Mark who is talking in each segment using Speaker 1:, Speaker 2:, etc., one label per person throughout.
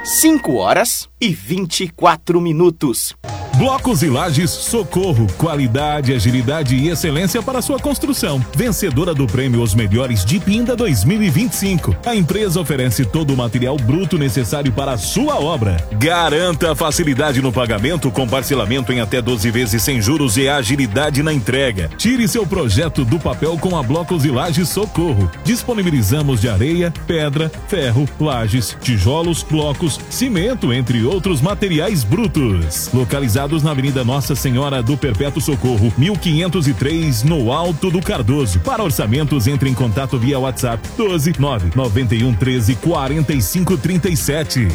Speaker 1: 5h24.
Speaker 2: Blocos e Lajes Socorro, qualidade, agilidade e excelência para sua construção. Vencedora do prêmio Os Melhores de Pinda 2025. A empresa oferece todo o material bruto necessário para a sua obra. Garanta facilidade no pagamento com parcelamento em até 12 vezes sem juros e agilidade na entrega. Tire seu projeto do papel com a Blocos e Lajes Socorro. Disponibilizamos de areia, pedra, ferro, lajes, tijolos, blocos, cimento, entre outros materiais brutos. Localizado na Avenida Nossa Senhora do Perpétuo Socorro, 1503, no Alto do Cardoso. Para orçamentos, entre em contato via WhatsApp 12 991 13 45 37.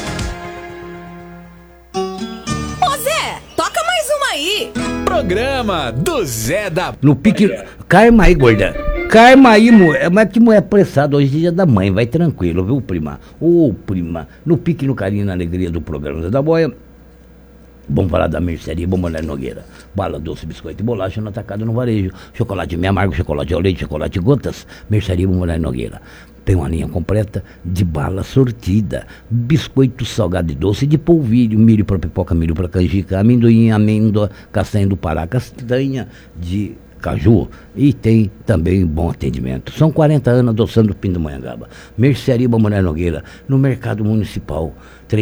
Speaker 3: Ô Zé, toca mais uma aí.
Speaker 4: Programa do Zé da...
Speaker 5: No pique... Calma aí, gorda. Calma aí, mulher. Mas que mulher apressada. Hoje é dia da mãe. Vai tranquilo, viu, prima? Ô, prima. No pique, no carinho, na alegria do programa Zé da Boia. Vamos falar da mercearia Bombolé Nogueira. Bala, doce, biscoito e bolacha no atacado, no varejo. Chocolate meio amargo, chocolate ao leite, chocolate gotas. Mercearia Bombolé Nogueira. Tem uma linha completa de bala sortida, biscoito salgado e doce de polvilho, milho para pipoca, milho para canjica, amendoim, amêndoa, castanha do Pará, castanha de caju, e tem também bom atendimento. São 40 anos adoçando o Pindamonhangaba. Mercearia Bombolé Nogueira, no Mercado Municipal,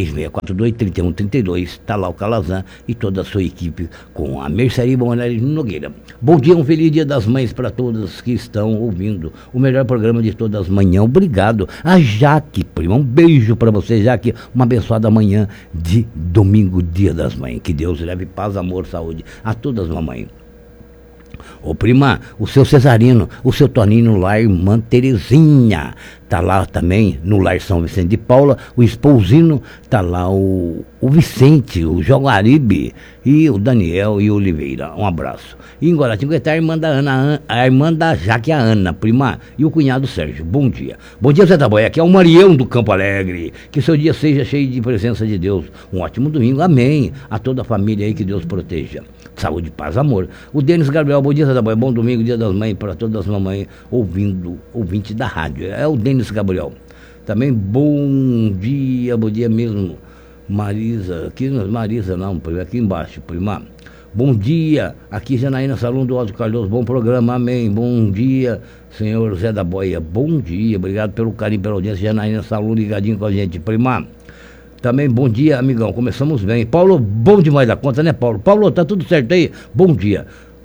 Speaker 5: 3642-3132, está lá o Calazan e toda a sua equipe com a Mercearia Bombolé Nogueira. Bom dia, um feliz dia das mães para todas que estão ouvindo o melhor programa de todas as manhãs. Obrigado. A Jaque, prima, um beijo para você, Jaque. Uma abençoada manhã de domingo, dia das mães. Que Deus leve paz, amor, saúde a todas as mamães. Ô prima, o seu Cesarino, o seu Toninho lá, a irmã Terezinha, tá lá também no Lar São Vicente de Paula. O espousino, tá lá o Vicente, o Joguaribe e o Daniel e o Oliveira. Um abraço. E em Guaratinguetá, a irmã da Ana, a irmã da Jaque, a Ana, prima, e o cunhado Sérgio. Bom dia. Bom dia, Zé da Boia, aqui é o Marião do Campo Alegre. Que seu dia seja cheio de presença de Deus. Um ótimo domingo, amém. A toda a família aí, que Deus proteja. Saúde, paz, amor. O Denis Gabriel, bom dia, Zé da Boia, bom domingo, dia das mães, para todas as mamães ouvinte da rádio. É o Denis Gabriel. Também bom dia mesmo. Marisa, aqui não é Marisa não, aqui embaixo, prima. Bom dia, aqui Janaína Salão do Alto Cardoso, bom programa, amém. Bom dia, senhor Zé da Boia, bom dia, obrigado pelo carinho, pela audiência. Janaína Salão ligadinho com a gente, prima. Também bom dia, amigão, começamos bem. Paulo, bom demais da conta, né, Paulo? Paulo, tá tudo certo aí? Bom dia.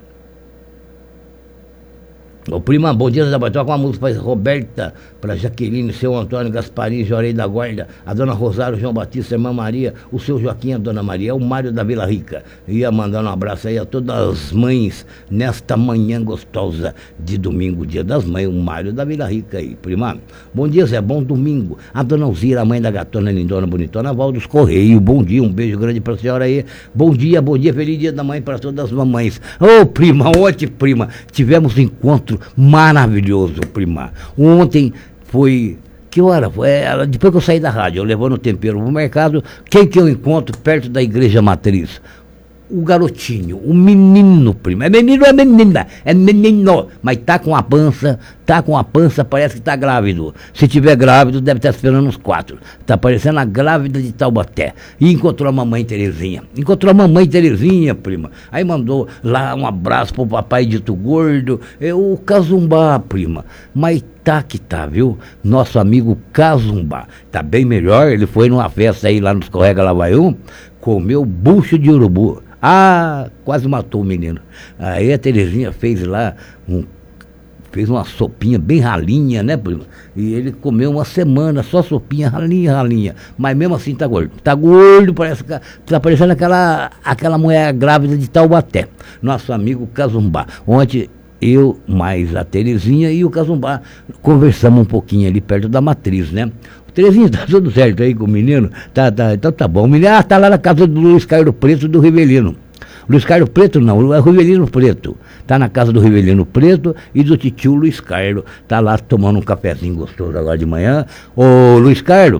Speaker 5: Ô prima, bom dia, Zé da Boia. Toca uma música para Roberta, para Jaqueline, seu Antônio Gasparim, Jorei da Guarda, a dona Rosário, João Batista, a irmã Maria, o seu Joaquim, a dona Maria, o Mário da Vila Rica. Ia mandando um abraço aí a todas as mães nesta manhã gostosa de domingo, dia das mães, o Mário da Vila Rica aí, prima. Bom dia, Zé, bom domingo. A dona Alzira, a mãe da gatona lindona, bonitona, Val dos Correios, bom dia, um beijo grande pra senhora aí. Bom dia, feliz dia da mãe para todas as mamães. Ô prima, ontem, prima, tivemos um encontro maravilhoso, prima. Ontem foi... Que hora foi? Depois que eu saí da rádio, eu levando o tempero pro mercado, quem que eu encontro perto da igreja matriz? O garotinho, o menino, prima. É menino ou é menina? É menino. Mas tá com a pança, parece que tá grávido. Se tiver grávido, deve estar esperando uns 4. Tá parecendo a grávida de Taubaté. E encontrou a mamãe Terezinha. Prima. Aí mandou lá um abraço pro papai dito gordo. O Cazumbá, prima. Mas tá que tá, viu? Nosso amigo Cazumbá. Tá bem melhor. Ele foi numa festa aí lá no Escorrega Lavaiú, comeu bucho de urubu. Ah, quase matou o menino. Aí a Terezinha fez lá fez uma sopinha bem ralinha, né, prima? E ele comeu uma semana, só sopinha, ralinha. Mas mesmo assim tá gordo. Tá gordo, parece que tá parecendo aquela mulher grávida de Taubaté. Nosso amigo Cazumbá. Ontem eu, mais a Terezinha e o Cazumbá, conversamos um pouquinho ali perto da matriz, né? Terezinha, tá tudo certo aí com o menino? Então tá bom. O menino tá lá na casa do Luiz Carlos Preto do Rivelino. Luiz Carlos Preto não, é o Rivelino Preto. Tá na casa do Rivelino Preto e do titio Luiz Carlos. Tá lá tomando um cafezinho gostoso agora de manhã. Ô Luiz Carlos,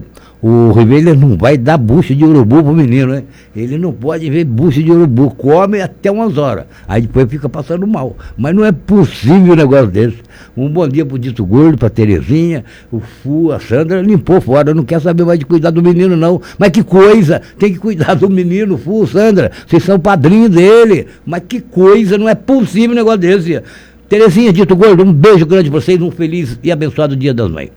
Speaker 5: O Ribeiro não vai dar bucha de urubu pro menino, né? Ele não pode ver bucha de urubu, come até umas horas, aí depois fica passando mal. Mas não é possível um negócio desse. Um bom dia pro Dito Gordo, pra Terezinha, o Fu, a Sandra limpou fora, não quer saber mais de cuidar do menino não. Mas que coisa, tem que cuidar do menino, Fu, Sandra, vocês são padrinhos dele. Mas que coisa, não é possível um negócio desse. Terezinha, Dito Gordo, um beijo grande pra vocês, um feliz e abençoado Dia das Mães.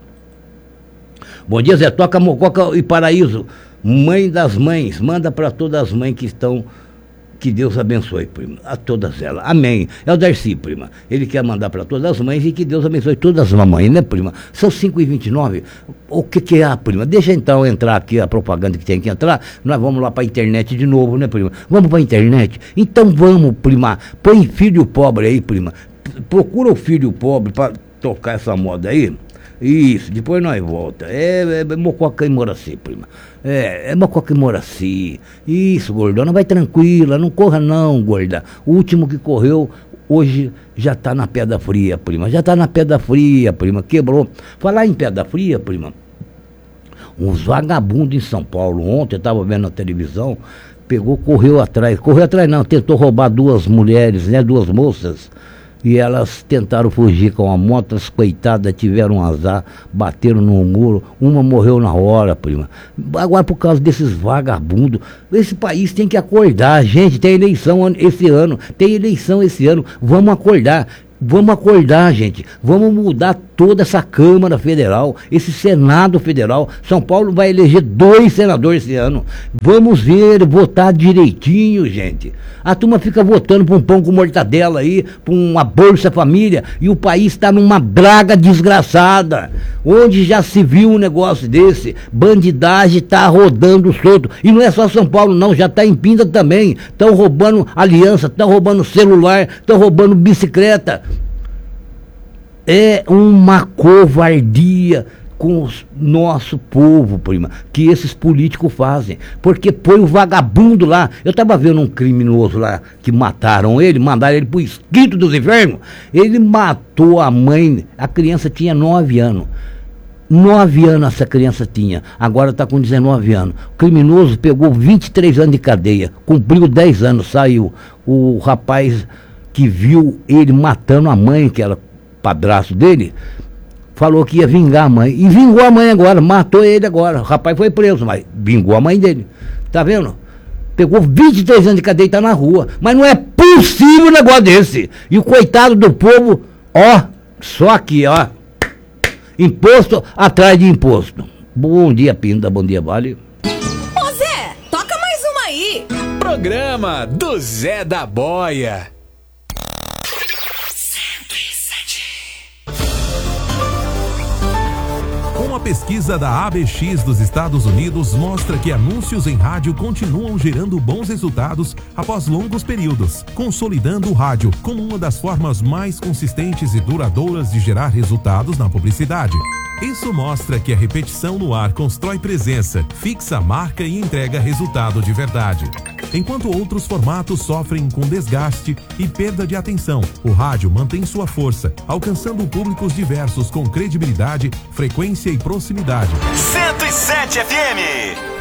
Speaker 5: Bom dia, Zé, toca Mococa e Paraíso, mãe das mães, manda para todas as mães que estão, que Deus abençoe, prima, a todas elas, amém. É o Darcy, prima, ele quer mandar para todas as mães e que Deus abençoe todas as mamães, né, prima? São 5h29, o que é, prima? Deixa então entrar aqui a propaganda que tem que entrar, nós vamos lá para a internet de novo, né, prima? Vamos para a internet? Então vamos, prima, põe Filho Pobre aí, prima, procura o Filho Pobre para tocar essa moda aí. Isso, depois nós volta. É Mococa e Moraci, prima. É Mococa e Moraci. Isso, gordona, vai tranquila, não corra não, gorda. O último que correu, hoje já tá na pedra fria, prima. Já tá na pedra fria, prima, quebrou. Falar em pedra fria, prima, uns vagabundos em São Paulo, ontem eu tava vendo na televisão, correu atrás não, tentou roubar 2 mulheres, né, 2 moças. E elas tentaram fugir com a moto, as coitadas tiveram um azar, bateram no muro, uma morreu na hora, prima. Agora, por causa desses vagabundos, esse país tem que acordar, gente, tem eleição esse ano, vamos acordar, gente. Vamos mudar toda essa Câmara Federal, esse Senado Federal. São Paulo vai eleger 2 senadores esse ano. Vamos votar direitinho, gente. A turma fica votando por um pão com mortadela aí, por uma Bolsa Família, e o país está numa draga desgraçada. Onde já se viu um negócio desse? Bandidagem está rodando solto. E não é só São Paulo, não, já está em Pinda também. Estão roubando aliança, estão roubando celular, estão roubando bicicleta. É uma covardia com o nosso povo, prima, que esses políticos fazem. Porque põe o vagabundo lá. Eu estava vendo um criminoso lá que mataram ele, mandaram ele pro esquito dos infernos. Ele matou a mãe, a criança tinha 9 anos. 9 anos essa criança tinha, agora está com 19 anos. O criminoso pegou 23 anos de cadeia, cumpriu 10 anos, saiu. O rapaz que viu ele matando a mãe, que era padrasto dele, falou que ia vingar a mãe. E vingou a mãe agora, matou ele agora. O rapaz foi preso, mas vingou a mãe dele. Tá vendo? Pegou 23 anos de cadeia e tá na rua. Mas não é possível um negócio desse. E o coitado do povo, ó, só aqui, ó. Imposto atrás de imposto. Bom dia, Pinda, bom dia, Vale.
Speaker 3: Ô Zé, toca mais uma aí.
Speaker 4: Programa do Zé da Boia.
Speaker 2: Uma pesquisa da ABX dos Estados Unidos mostra que anúncios em rádio continuam gerando bons resultados após longos períodos, consolidando o rádio como uma das formas mais consistentes e duradouras de gerar resultados na publicidade. Isso mostra que a repetição no ar constrói presença, fixa a marca e entrega resultado de verdade. Enquanto outros formatos sofrem com desgaste e perda de atenção, o rádio mantém sua força, alcançando públicos diversos com credibilidade, frequência e proximidade.
Speaker 1: 107 FM